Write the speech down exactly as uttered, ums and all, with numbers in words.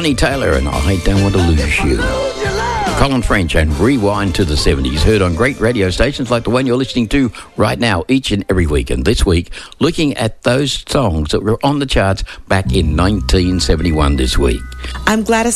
Bonnie Taylor and I Don't Want to Lose You. Colin French and Rewind to the seventies, heard on great radio stations like the one you're listening to right now, each and every week. And this week, looking at those songs that were on the charts back in nineteen seventy-one this week. I'm Gladys